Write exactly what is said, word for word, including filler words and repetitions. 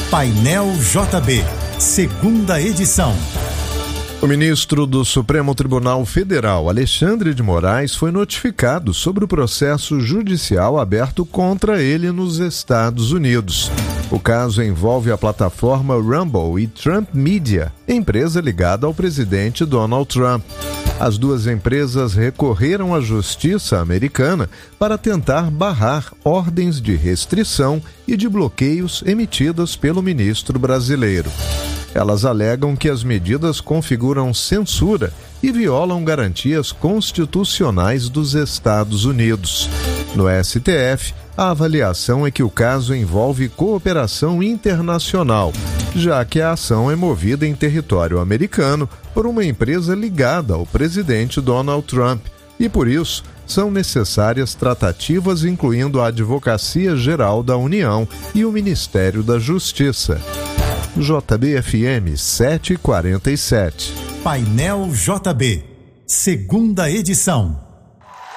Painel J B, segunda edição. O ministro do Supremo Tribunal Federal, Alexandre de Moraes, foi notificado sobre o processo judicial aberto contra ele nos Estados Unidos. O caso envolve a plataforma Rumble e Trump Media, empresa ligada ao presidente Donald Trump. As duas empresas recorreram à justiça americana para tentar barrar ordens de restrição e de bloqueios emitidas pelo ministro brasileiro. Elas alegam que as medidas configuram censura e violam garantias constitucionais dos Estados Unidos. No S T F, a avaliação é que o caso envolve cooperação internacional, já que a ação é movida em território americano por uma empresa ligada ao presidente Donald Trump e, por isso, são necessárias tratativas incluindo a Advocacia Geral da União e o Ministério da Justiça. J B F M setecentos e quarenta e sete. Painel J B, segunda edição.